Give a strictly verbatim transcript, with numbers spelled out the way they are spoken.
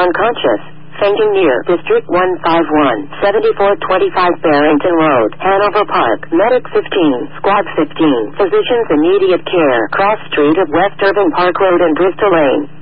unconscious. Fainting near District one five one, seventy-four twenty-five Barrington Road, Hanover Park. Medic fifteen, Squad fifteen. Physicians immediate care. Cross Street of West Irving Park Road and Bristol Lane.